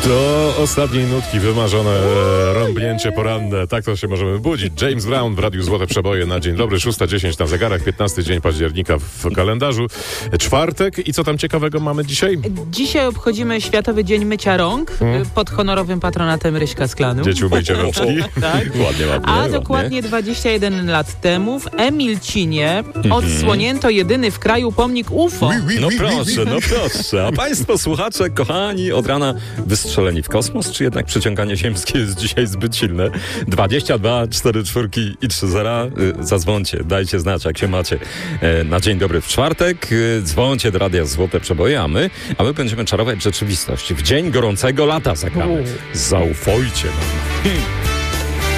Do ostatniej nutki wymarzone rąbnięcie poranne. Tak to się możemy budzić. James Brown w Radiu Złote Przeboje na dzień dobry. 6:10 na zegarach, 15 dzień października w kalendarzu. Czwartek. I co tam ciekawego mamy dzisiaj? Dzisiaj obchodzimy Światowy Dzień Mycia Rąk pod honorowym patronatem Ryśka Sklanu. Dzieci, umyjcie rączki. Tak. Ładnie. A dokładnie 21 lat temu w Emilcinie odsłonięto jedyny w kraju pomnik UFO. No proszę. A państwo słuchacze, kochani, od rana wystrzeleni w kosmos, czy jednak przyciąganie ziemskie jest dzisiaj zbyt silne? 22 44 i 30. Zadzwońcie, dajcie znać, jak się macie. Na dzień dobry w czwartek. Dzwońcie do Radia Złote Przeboje, a my będziemy czarować rzeczywistość. W dzień gorącego lata zagramy. Zaufajcie nam.